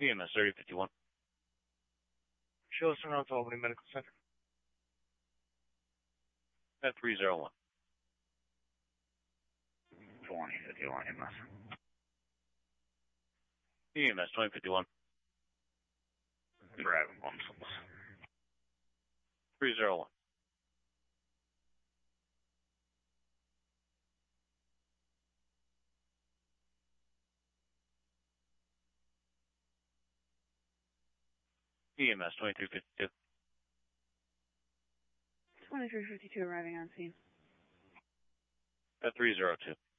EMS 3051. Show us around to Albany Medical Center. At 301. 2051 EMS. EMS 2051. Driving Bumsels. 301. EMS 2352. 2352 arriving on scene. At 302.